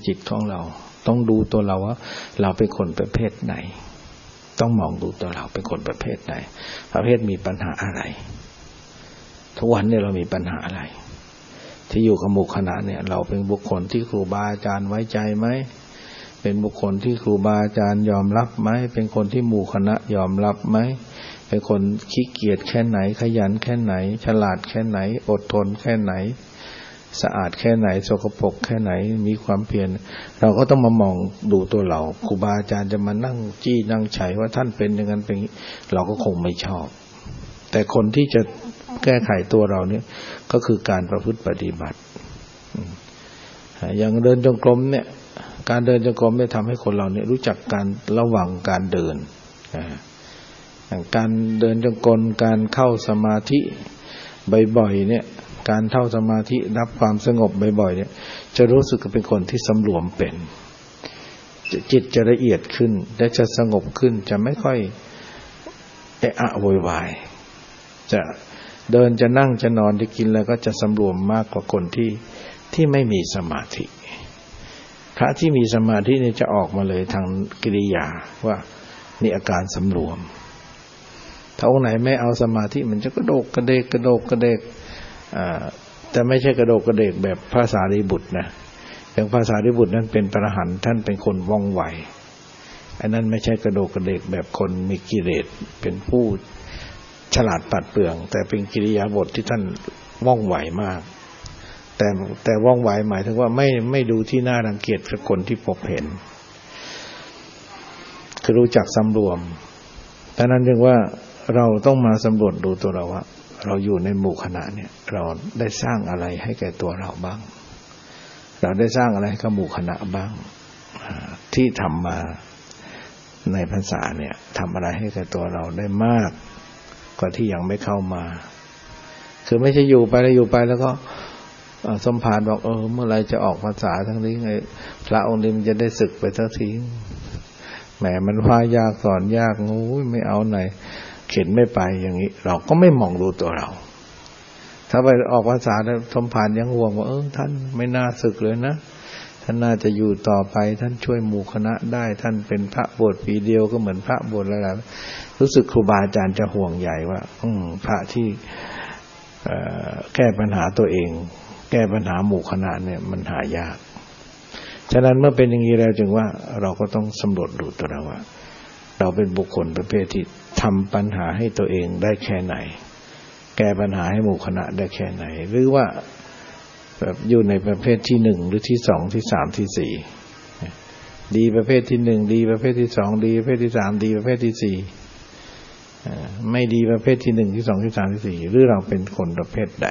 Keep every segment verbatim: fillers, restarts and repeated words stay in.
จิตของเราต้องดูตัวเราว่าเราเป็นคนประเภทไหนต้องมองดูตัวเราเป็นคนประเภทไหนประเภทมีปัญหาอะไรทุกวันนี้เรามีปัญหาอะไรที่อยู่กับหมู่คณะเนี่ยเราเป็นบุคคลที่ครูบาอาจารย์ไว้ใจไหมเป็นบุคคลที่ครูบาอาจารย์ยอมรับไหมเป็นคนที่หมู่คณะยอมรับไหมเป็นคนขี้เกียจแค่ไหนขยันแค่ไหนฉลาดแค่ไหนอดทนแค่ไหนสะอาดแค่ไหนสกปรกแค่ไหนมีความเพียรเราก็ต้องมามองดูตัวเราครูบาอาจารย์จะมานั่งจี้นั่งไฉว่าท่านเป็นอย่างนั้นเป็นเราก็คงไม่ชอบแต่คนที่จะแก้ไขตัวเราเนี่ยก็คือการประพฤติปฏิบัติอย่างเดินจงกรมเนี่ยการเดินจงกรมเนี่ยทำให้คนเราเนี่ยรู้จักการระวังการเดินอย่างการเดินจงกรมการเข้าสมาธิบ่อยๆเนี่ยการเข้าสมาธิรับความสงบบ่อยๆเนี่ยจะรู้สึกเป็นคนที่สำรวมเป็นจิตจะละเอียดขึ้นและจะสงบขึ้นจะไม่ค่อยเอะอะโวยวายจะเดินจะนั่งจะนอนจะกินแล้วก็จะสำรวมมากกว่าคนที่ที่ไม่มีสมาธิพระที่มีสมาธิเนี่ยจะออกมาเลยทางกิริยาว่านี่อาการสำรวมถ้าองค์ไหนไม่เอาสมาธิมันจะกระโดกกระเดกกระโดกกระเดกแต่ไม่ใช่กระโดกกระเดกแบบพระสารีบุตรนะอย่างพระสารีบุตรนั้นเป็นพระอรหันต์ท่านเป็นคนว่องไวอันนั้นไม่ใช่กระโดกกระเดกแบบคนมีกิเลสเป็นผู้ฉลาดปัดเปลืองแต่เป็นกิริยาบทที่ท่านว่องไวมากแต่แต่ว่องไวหมายถึงว่าไม่ไม่ดูที่น่ารังเกียจกับคนที่พบเห็นคือรู้จักสำรวมดังนั้นจึงว่าเราต้องมาสำรวจดูตัวเราว่าเราอยู่ในหมู่คณะเนี่ยเราได้สร้างอะไรให้แก่ตัวเราบ้างเราได้สร้างอะไรให้กับหมู่คณะบ้างที่ทำมาในพรรษาเนี่ยทำอะไรให้แก่ตัวเราได้มากกว่าที่ยังไม่เข้ามาคือไม่ใช่อยู่ไปแล้วอยู่ไปแล้วก็สมภารบอกเออเมื่อไรจะออกพรรษาทั้งนี้ไงพระองค์นี้มันจะได้ศึกไปสักทีแหมมันว่ายากสอนยากงูไม่เอาไหนเข็นไม่ไปอย่างนี้เราก็ไม่มองดูตัวเราถ้าไปออกพรรษาแล้วสมภารยังห่วงว่าเออท่านไม่น่าศึกเลยนะท่านน่าจะอยู่ต่อไปท่านช่วยหมู่คณะได้ท่านเป็นพระบวชปีเดียวก็เหมือนพระบวชแล้วรู้สึกครูบาอาจารย์จะห่วงใหญ่ว่าอืมพระที่แก้ปัญหาตัวเองแก้ปัญหาหมู่คณะเนี่ยมันหายากฉะนั้นเมื่อเป็นอย่างนี้แล้วจึงว่าเราก็ต้องสำรวจดูตัวเราว่าเราเป็นบุคคลประเภทที่ทำปัญหาให้ตัวเองได้แค่ไหนแก้ปัญหาให้หมู่คณะได้แค่ไหนหรือว่าแบบอยู่ในประเภทที่หนึ่งหรือที่สองที่สามที่สี่ดีประเภทที่หนึ่งดีประเภทที่สองดีประเภทที่สามดีประเภทที่สี่ไม่ดีประเภทที่หนึ่งที่สองที่สามที่สี่หรือเราเป็นคนประเภทใด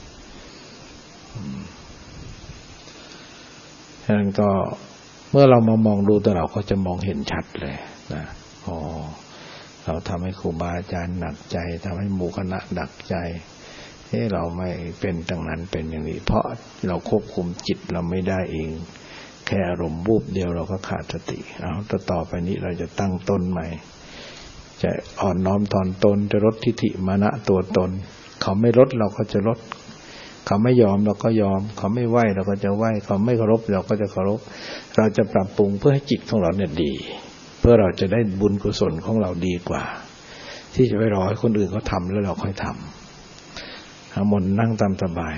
ฉะนั้นก็เมื่อเรามามองดูตัวเราก็จะมองเห็นชัดเลยนะอ๋อเราทำให้ครูบาอาจารย์หนักใจทำให้หมู่คณะหนักใจเฮ้เราไม่เป็นดังนั้นเป็นอย่างนี้เพราะเราควบคุมจิตเราไม่ได้เองแค่อารมณ์วูบเดียวเราก็ขาดสติเอาต่อต่อไปนี้เราจะตั้งต้นใหม่จะอ่อนน้อมถ่อมตนจะลดทิฏฐิมานะตัวตนเขาไม่ลดเราก็จะลดเขาไม่ยอมเราก็ยอมเขาไม่ไหวเราก็จะไหวเขาไม่เคารพเราก็จะเคารพเราจะปรับปรุงเพื่อให้จิตของเราเนี่ยดีเพื่อเราจะได้บุญกุศลของเราดีกว่าที่จะไปรอให้คนอื่นเขาทำแล้วเราค่อยทำหมนนั่งตามสบาย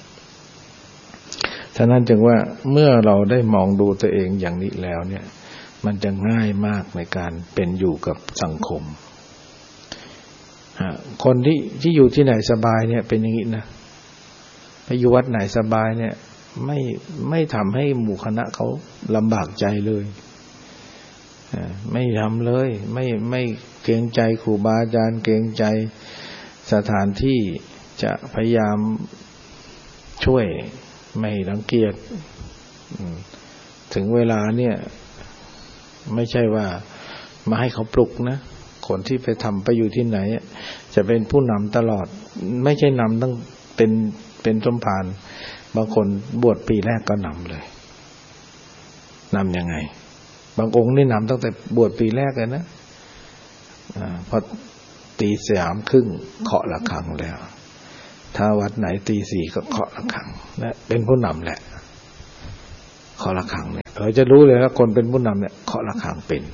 ฉะนั้นจึงว่าเมื่อเราได้มองดูตัวเองอย่างนี้แล้วเนี่ยมันจะง่ายมากในการเป็นอยู่กับสังคมคนที่ที่อยู่ที่ไหนสบายเนี่ยเป็นอย่างนี้นะไปอยู่วัดไหนสบายเนี่ยไม่ไม่ทำให้หมู่คณะเขาลำบากใจเลยไม่ทำเลยไม่ไม่เกรงใจครูบาอาจารย์เกรงใจสถานที่จะพยายามช่วยไม่รังเกียจถึงเวลาเนี่ยไม่ใช่ว่ามาให้เขาปลุกนะคนที่ไปทำไปอยู่ที่ไหนจะเป็นผู้นำตลอดไม่ใช่นำต้องเป็นเป็นสมภารบางคนบวชปีแรกก็นำเลยนำยังไงบางองค์นี่นำตั้งแต่บวชปีแรกเลยนะพอตีสามครึ่งเคาะระฆังแล้วถ้าวัดไหนตีสี่ก็เคาะระฆังและเป็นผู้นำแหละเคาะระฆังเนี่ยเราจะรู้เลยว่าคนเป็นผู้นำเนี่ยเคาะระฆังเป็น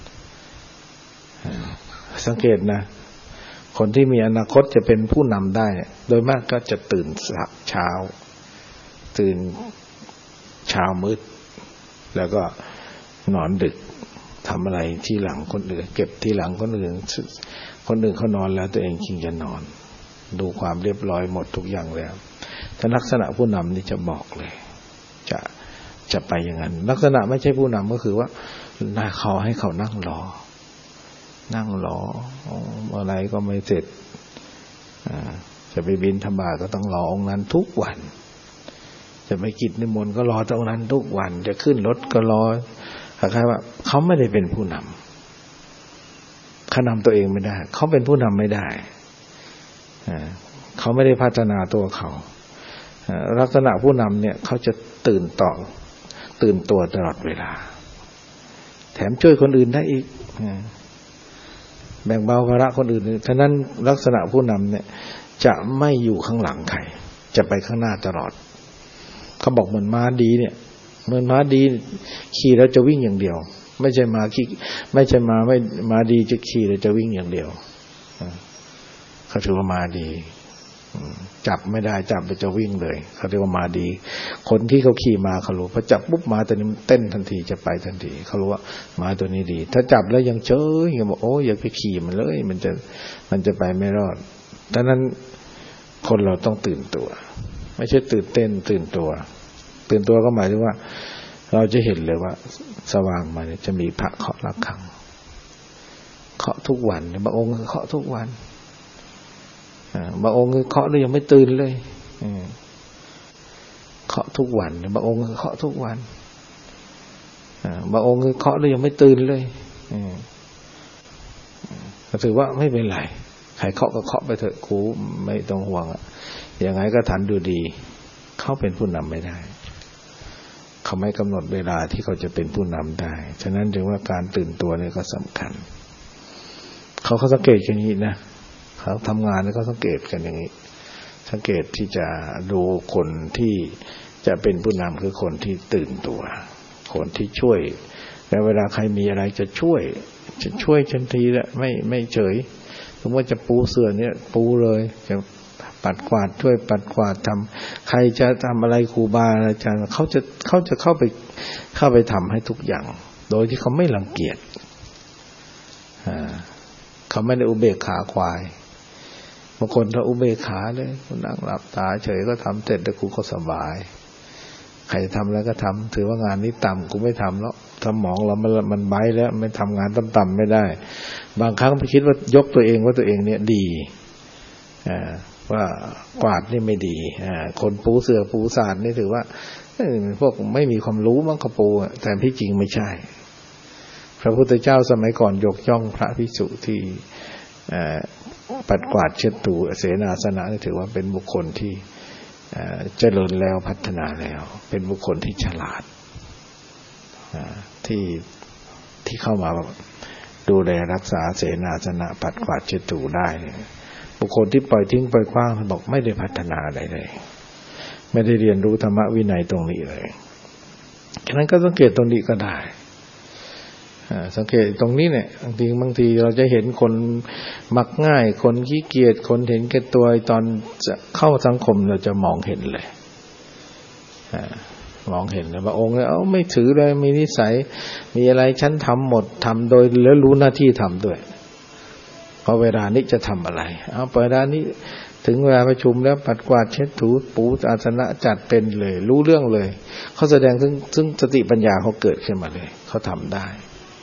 สังเกตนะคนที่มีอนาคตจะเป็นผู้นำได้โดยมากก็จะตื่นเช้าตื่นเช้ามืดแล้วก็นอนดึกทำอะไรที่หลังคนอื่นเก็บที่หลังคนอื่นคนอื่นเขานอนแล้วตัวเองจึงจะนอนดูความเรียบร้อยหมดทุกอย่างแล้วถ้าลักษณะผู้นำนี่จะบอกเลยจะจะไปอย่างนั้นลักษณะไม่ใช่ผู้นำก็คือว่าหน้าเขาให้เขานั่งรอนั่งรออะไรก็ไม่เสร็จจะไปบิณฑบาตก็ต้องรอองค์นั้นทุกวันจะไปกิจนิมนต์ก็รอตรงนั้นทุกวันจะขึ้นรถก็รอคล้ายๆว่าเขาไม่ได้เป็นผู้นำเขานำตัวเองไม่ได้เขาเป็นผู้นำไม่ได้เขาไม่ได้พัฒนาตัวเขาลักษณะผู้นำเนี่ยเขาจะตื่นต่อตื่นตัวตลอดเวลาแถมช่วยคนอื่นได้อีกแบ่งเบาภาระคนอื่นฉะนั้นลักษณะผู้นำเนี่ยจะไม่อยู่ข้างหลังใครจะไปข้างหน้าตลอดเขาบอกเหมือนม้าดีเนี่ยเหมือนม้าดีขี่แล้วจะวิ่งอย่างเดียวไม่ใช่ม้าขี่ไม่ใช่ม้าไม่ม้าดีจะขี่แล้วจะวิ่งอย่างเดียวเขาถือว่าม้าดีจับไม่ได้จับไปจะวิ่งเลยเขาเรียกว่าม้าดีคนที่เขาขี่ม้าเขารู้พอจับปุ๊บม้าตัวนี้มันเต้นทันทีจะไปทันทีเขารู้ว่าม้าตัวนี้ดีถ้าจับแล้วยังเฉยยังบอกโอ้อย่าไปขี่มันเลยมันจะมันจะไปไม่รอดดังนั้นคนเราต้องตื่นตัวไม่ใช่ตื่นเต้นตื่นตัวตื่นตัวก็หมายถึงว่าเราจะเห็นเลยว่าสว่างมาเนี่ยจะมีพระเคาะระฆังเคาะทุกวันบางองค์เคาะทุกวันบางองค์เคาะแล้วยังไม่ตื่นเลยเคาะทุกวันบางองค์เคาะทุกวันบางองค์เคาะแล้วยังไม่ตื่นเลยก็ถือว่าไม่เป็นไรใครเคาะก็เคาะไปเถอะครูไม่ต้องห่วงอะยังไงก็ทันดูดีเขาเป็นผู้นำไม่ได้เขาไม่กำหนดเวลาที่เขาจะเป็นผู้นำได้ฉะนั้นจึงว่าการตื่นตัวนี่ก็สำคัญเขาเขาสังเกตอย่างนี้นะเขาทำงานแล้วเขาสังเกตกันอย่างนี้สังเกตที่จะดูคนที่จะเป็นผู้นำคือคนที่ตื่นตัวคนที่ช่วยแต่เวลาใครมีอะไรจะช่วยจะช่วยทันทีแหละไม่ไม่เฉยสมมติว่าจะปูเสื่อเนี่ยปูเลยจะปัดกวาดช่วยปัดกวาดทำใครจะทำอะไรครูบาอาจารย์เขาจะเขาจะเข้าไปเข้าไปทำให้ทุกอย่างโดยที่เขาไม่รังเกียจเขาไม่ได้อุเบกขาควายบางคนถ้าอุเบกขาเลยนั่งหลับตาเฉยก็ทำเสร็จแล้วกูก็สบายใครจะทำอะไรก็ทำถือว่างานนี้ต่ำกูไม่ทำแล้วสมองเรามันมันไบ้แล้วไม่ทำงานต่ำๆไม่ได้บางครั้งไปคิดว่ายกตัวเองว่าตัวเองเนี่ยดีว่ากวาดนี่ไม่ดีคนปูเสือปูสาดนี่ถือว่าพวกไม่มีความรู้มั้งเขาปูแต่ที่จริงไม่ใช่พระพุทธเจ้าสมัยก่อนยกย่องพระภิกษุที่ปัดกวาดเช็ดถูเสนาสนะนี่ถือว่าเป็นบุคคลที่เจริญแล้วพัฒนาแล้วเป็นบุคคลที่ฉลาดที่ที่เข้ามาดูแลรักษาเสนาสนะปัดกวาดเช็ดถูได้บุคคลที่ปล่อยทิ้งปล่อยขว้างบอกไม่ได้พัฒนาอะไรเลยไม่ได้เรียนรู้ธรรมะวินัยตรงนี้เลยฉะนั้นก็สังเกตตรงนี้ก็ได้สังเกตตรงนี้เนี่ยบางทีบางทีเราจะเห็นคนมักง่ายคนขี้เกียจคนเห็นแก่ตัวตอนจะเข้าสังคมเราจะมองเห็นเลยมองเห็นเลยพระองค์เนี่ยเอ้าไม่ถือเลยมีนิสัยมีอะไรฉันทำหมดทำโดยแล้วรู้หน้าที่ทำด้วยพอเวลานี้จะทำอะไรเอาเวลานี้ถึงเวลาประชุมแล้วปัดกวาดเช็ดถูปูอาสนะจัดเป็นเลยรู้เรื่องเลยเขาแสดงถึงซึ่งสติปัญญาเขาเกิดขึ้นมาเลยเขาทำได้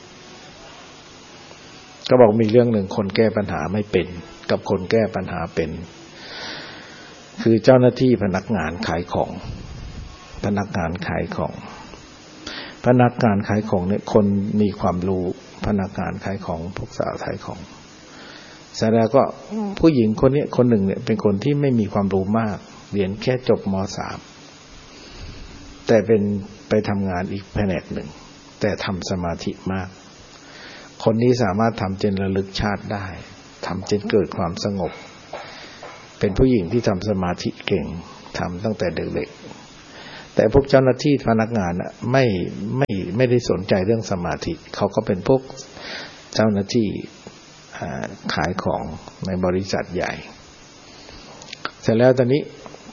ก็บอกมีเรื่องหนึ่งคนแก้ปัญหาไม่เป็นกับคนแก้ปัญหาเป็นคือเจ้าหน้าที่พนักงานขายของพนักงานขายของพนักงานขายของเนี่ยคนมีความรู้พนักงานขายของพวกสาวขายของเสร็จแล้วก็ผู้หญิงคนนี้คนหนึ่งเนี่ยเป็นคนที่ไม่มีความรู้มากเรียนแค่จบม.สาม แต่เป็นไปทำงานอีกแผนกหนึ่งแต่ทำสมาธิมากคนนี้สามารถทำจนระลึกชาติได้ทำจนเกิดความสงบเป็นผู้หญิงที่ทำสมาธิเก่งทำตั้งแต่เด็กๆแต่พวกเจ้าหน้าที่พนักงานอะไม่ไม่ไม่ได้สนใจเรื่องสมาธิเขาก็เป็นพวกเจ้าหน้าที่ขายของในบริษัทใหญ่เสร็จแล้วตอนนี้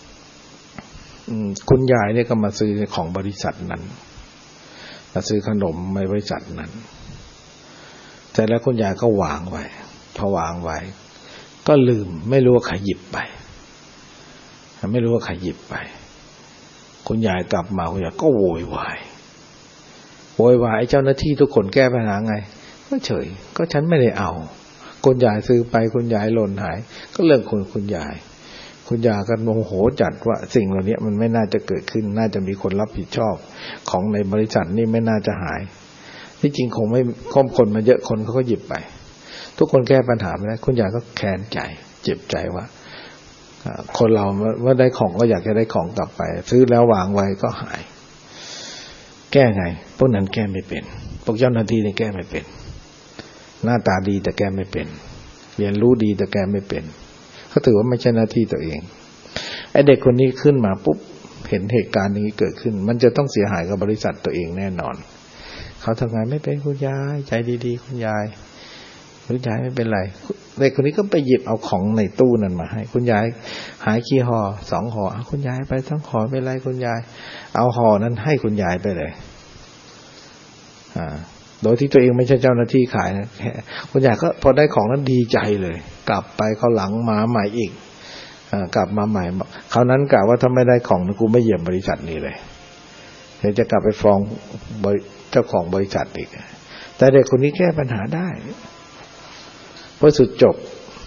คุณยายเนี่ยก็มาซื้อของบริษัทนั้นมาซื้อขนมในบริษัทนั้นเสร็จแล้วคุณยายก็วางไว้พอวางไว้ก็ลืมไม่รู้ว่าใครหยิบไปไม่รู้ว่าใครหยิบไปคุณยายกลับมาคุณยายก็โวยวายโวยวายเจ้าหน้าที่ทุกคนแก้ปัญหาไงก็เฉยก็ฉันไม่ได้เอาคุณยายซื้อไปคุณยายหล่นหายก็เรื่องคุณคุณยายคุณยายก็โมโหจัดว่าสิ่งเหล่านี้มันไม่น่าจะเกิดขึ้นน่าจะมีคนรับผิดชอบของในบริษัทนี่ไม่น่าจะหายที่จริงคงไม่ข้อมคนมาเยอะคนเขาก็หยิบไปทุกคนแก้ปัญหาไม่ได้คุณยายก็แค้นใจเจ็บใจว่าคนเราเมื่อได้ของก็อยากจะได้ของกลับไปซื้อแล้ววางไว้ก็หายแก้ไงพวกนั้นแก้ไม่เป็นพวกเจ้าหน้าที่นี่แก้ไม่เป็นหน้าตาดีแต่แก้ไม่เป็นเรียนรู้ดีแต่แก้ไม่เป็นเขาถือว่าไม่ใช่หน้าที่ตัวเองไอ้เด็กคนนี้ขึ้นมาปุ๊บเห็นเหตุการณ์นี้เกิดขึ้นมันจะต้องเสียหายกับบริษัทตัวเองแน่นอนเขาทำงานไม่เป็นคุณยายใจดีๆคุณยายคุณยายไม่เป็นไรเด็กคนนี้ก็ไปหยิบเอาของในตู้นั้นมาให้คุณยายหายกี่ห่อสองห่อคุณยายไปทั้งห่อไม่เป็นไรคุณยายเอาห่อนั้นให้คุณยายไปเลยอ่าโดยที่ตัวเองไม่ใช่เจ้าหน้าที่ขายนะคุณยายก็พอได้ของนั้นดีใจเลยกลับไปเขาหลังมาใหม่อีกอ่ากลับมาใหม่คราวนั้นกะว่าถ้าไม่ได้ของกูไม่เหยียบบริษัทนี้เลยเดี๋ยวจะกลับไปฟ้องเจ้าของบริษัทอีกแต่เด็กคนนี้แก้ปัญหาได้พอสุดจบ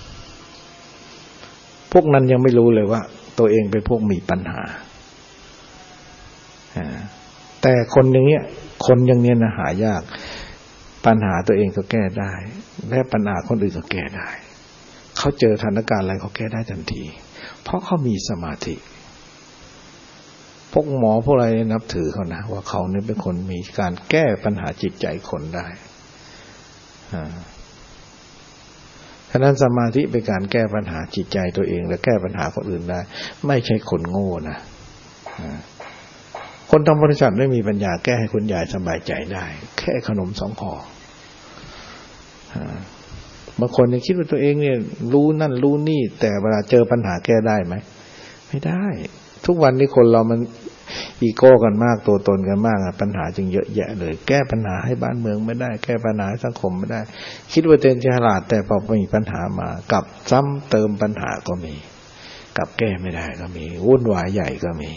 พวกนั้นยังไม่รู้เลยว่าตัวเองเป็นพวกมีปัญหาแต่คนอย่างเนี้ยคนอย่างเนี้ยนะหายากปัญหาตัวเองก็แก้ได้และปัญหาคนอื่นก็แก้ได้เขาเจอสถานการณ์อะไรเขาแก้ได้ทันทีเพราะเขามีสมาธิพวกหมอพวกอะไรนับถือเขานะว่าเขาเนี่ยเป็นคนมีการแก้ปัญหาจิตใจคนได้ฉะนั้นสมาธิเป็นการแก้ปัญหาจิตใจตัวเองและแก้ปัญหาคนอื่นได้ไม่ใช่คนโง่นะคนทำบริษัทไม่มีปัญญาแก้ให้คุณยายสบายใจได้แค่ขนมสองห่อบางคนยังคิดว่าตัวเองเนี่ยรู้นั่นรู้นี่แต่เวลาเจอปัญหาแก้ได้ไหมไม่ได้ทุกวันนี้คนเรามันอีโก้กันมากตัวตนกันมากปัญหาจึงเยอะแยะเลยแก้ปัญหาให้บ้านเมืองไม่ได้แก้ปัญหาให้สังคมไม่ได้คิดว่าตัวเองฉลาดแต่พอมีปัญหามากลับซ้ำเติมปัญหาก็มีกลับแก้ไม่ได้ก็มีวุ่นวายใหญ่ก็มี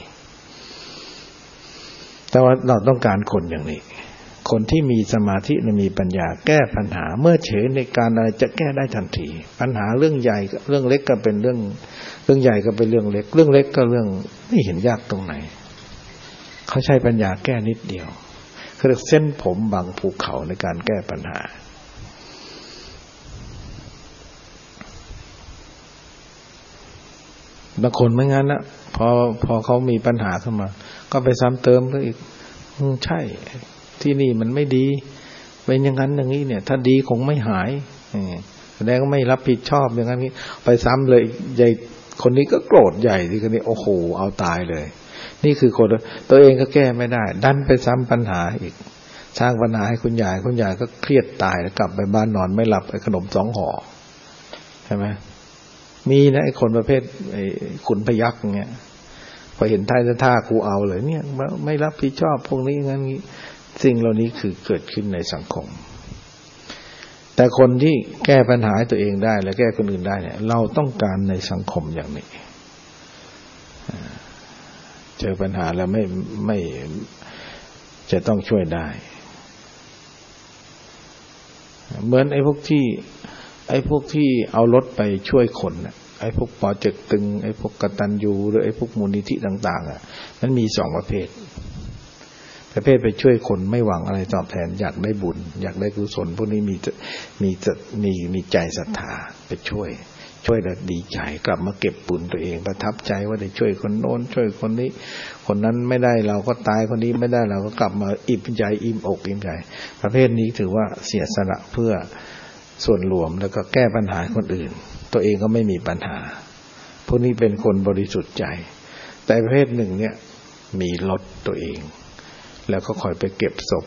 แต่ว่าเราต้องการคนอย่างนี้คนที่มีสมาธิมีปัญญาแก้ปัญหาเมื่อเฉยในการอะไรจะแก้ได้ทันทีปัญหาเรื่องใหญ่เรื่องเล็กก็เป็นเรื่องเรื่องใหญ่ก็เป็นเรื่องเล็กเรื่องเล็กก็เรื่องไม่เห็นยากตรงไหนเขาใช้ปัญญาแก้นิดเดียวคือเส้นผมบางภูเขาในการแก้ปัญหาบางคนไม่งั้นนะพอพอเขามีปัญหาขึ้นมาก็ไปซ้ำเติมก็อีกใช่ที่นี่มันไม่ดีเป็นอย่างนั้นอย่างนี้เนี่ยถ้าดีคงไม่หายแสดงว่าไม่รับผิดชอบอย่างนั้นนี้ไปซ้ำเลยใหญ่คนนี้ก็โกรธใหญ่ที่คนนี้โอ้โหเอาตายเลยนี่คือคนตัวเองก็แก้ไม่ได้ดันไปซ้ำปัญหาอีกสร้างปัญหาให้คุณยายคุณยายก็เครียดตายแล้วกลับไปบ้านนอนไม่หลับไอ้ขนมสองห่อใช่ไหมมีนะไอ้คนประเภทไอ้ขุนพยัคฆ์เงี้ยพอเห็นท่าท่ากูเอาเลยเนี่ยไม่รับผิดชอบพวกนี้งั้นนี้สิ่งเหล่านี้คือเกิดขึ้นในสังคมแต่คนที่แก้ปัญหาให้ตัวเองได้และแก้คนอื่นได้เนี่ยเราต้องการในสังคมอย่างนี้เจอปัญหาแล้วไม่ไม่จะต้องช่วยได้เหมือนไอ้พวกที่ไอ้พวกที่เอารถไปช่วยคนน่ะไอ้พวกปอเจกตึงไอ้พวกกตัญญูหรือไอ้พวกมูลนิธิต่างๆอ่ะมันมีสองประเภทประเภทไปช่วยคนไม่หวังอะไรตอบแทนอยากได้บุญอยากได้กุศลพวกนี้มีมีมีมีใจศรัทธาไปช่วยช่วยแล้วดีใจกลับมาเก็บบุญตัวเองประทับใจว่าได้ช่วยคนโน้นช่วยคนนี้คนนั้นไม่ได้เราก็ตายคนนี้ไม่ได้เราก็กลับมาอิ่มใจอิ่มอกอิ่มใจประเภทนี้ถือว่าเสียสละเพื่อส่วนรวมแล้วก็แก้ปัญหาคนอื่นตัวเองก็ไม่มีปัญหาพวกนี้เป็นคนบริสุทธิ์ใจแต่ประเภทหนึ่งเนี่ยมีรถตัวเองแล้วก็คอยไปเก็บศพ